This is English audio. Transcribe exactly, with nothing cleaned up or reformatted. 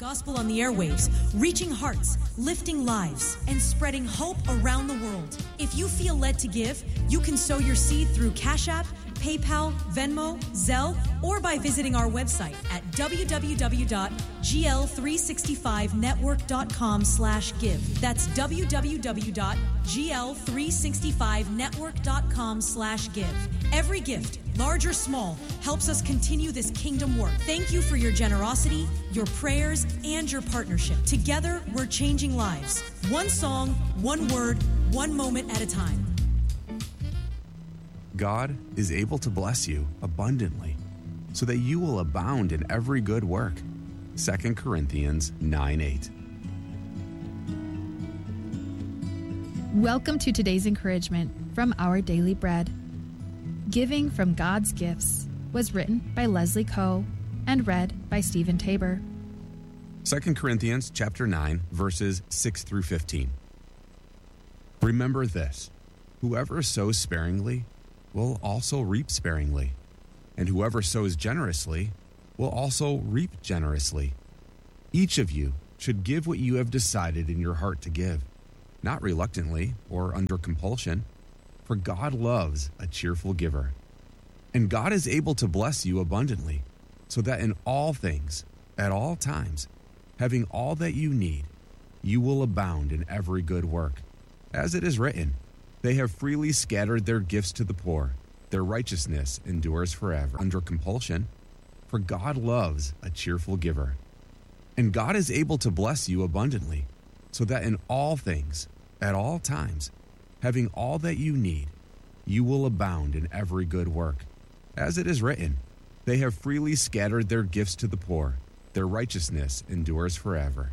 gospel on the airwaves, reaching hearts, lifting lives, and spreading hope around the world. If you feel led to give, you can sow your seed through Cash App, PayPal, Venmo, Zelle, or by visiting our website at w w w dot g l three sixty-five network dot com slash give. That's w w w dot g l three sixty-five network dot com slash give. Every gift, large or small, helps us continue this kingdom work. Thank you for your generosity, your prayers, and your partnership. Together, we're changing lives. One song, one word, one moment at a time. God is able to bless you abundantly so that you will abound in every good work. Second Corinthians nine eight. Welcome to today's encouragement from Our Daily Bread. Giving from God's Gifts was written by Leslie Coe and read by Stephen Tabor. Second Corinthians chapter nine, verses six through fifteen. Remember this, whoever sows sparingly will also reap sparingly, and whoever sows generously will also reap generously. Each of you should give what you have decided in your heart to give, not reluctantly or under compulsion, for God loves a cheerful giver. And God is able to bless you abundantly, so that in all things, at all times, having all that you need, you will abound in every good work. As it is written, they have freely scattered their gifts to the poor. Their righteousness endures forever. Under compulsion, for God loves a cheerful giver. And God is able to bless you abundantly, so that in all things, at all times, having all that you need, you will abound in every good work. As it is written, they have freely scattered their gifts to the poor. Their righteousness endures forever.